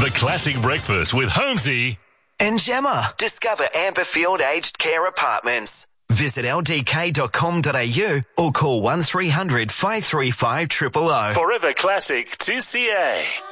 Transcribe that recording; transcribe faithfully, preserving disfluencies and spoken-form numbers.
The Classic Breakfast with Holmesy and Gemma. Discover Amberfield Aged Care Apartments. Visit l d k dot com dot a u or call one three hundred five three five zero zero zero. Forever Classic two C A.